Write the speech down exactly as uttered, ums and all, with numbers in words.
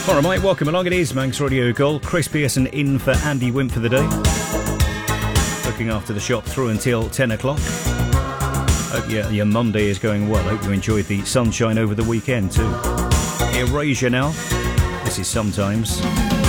All right, mate, welcome along. It is Manx Radio Gold. Chris Pearson in for Andy Wimp for the day. Looking after the shop through until ten o'clock. Hope your, your Monday is going well. Hope you enjoyed the sunshine over the weekend too. Erasure now. This is Sometimes.